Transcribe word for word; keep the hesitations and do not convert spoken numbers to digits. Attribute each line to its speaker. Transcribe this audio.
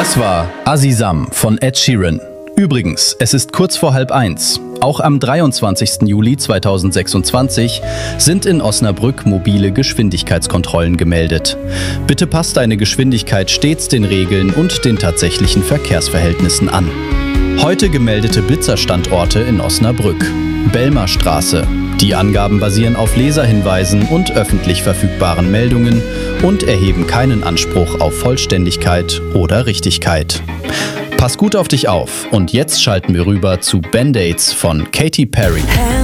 Speaker 1: Das war Azizam von Ed Sheeran. Übrigens, es ist kurz vor halb eins. Auch am dreiundzwanzigsten Juli zweitausendsechsundzwanzig sind in Osnabrück mobile Geschwindigkeitskontrollen gemeldet. Bitte passt deine Geschwindigkeit stets den Regeln und den tatsächlichen Verkehrsverhältnissen an. Heute gemeldete Blitzerstandorte in Osnabrück. Bellmerstraße. Die Angaben basieren auf Leserhinweisen und öffentlich verfügbaren Meldungen und erheben keinen Anspruch auf Vollständigkeit oder Richtigkeit. Pass gut auf dich auf und jetzt schalten wir rüber zu Band-Aids von Katy Perry.